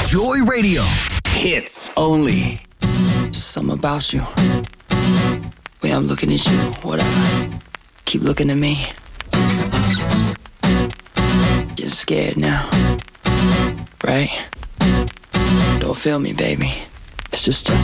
Joy Radio. Hits only. Just something about you. Way I'm looking at you, whatever. Keep looking at me. You're scared now, right? Don't feel me, baby. It's just